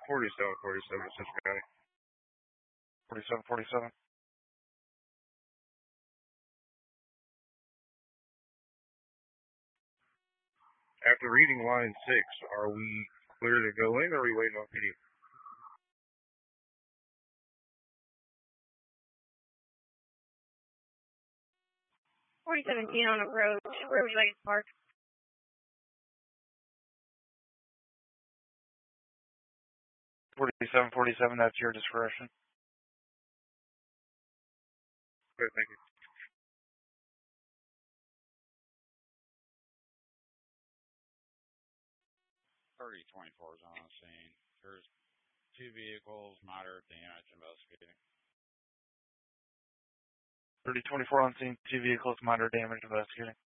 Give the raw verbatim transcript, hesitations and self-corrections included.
forty-seven forty-seven, Central County. forty-seven forty-seven. After reading line six, are we clear to go in, or are we waiting on P D? forty seventeen on a road. Where would you like to park? forty-seven forty-seven, that's your discretion. Good, thank you. thirty twenty-four is on the scene. There's two vehicles, moderate damage, investigating. thirty twenty-four on scene, two vehicles, minor damage, investigating.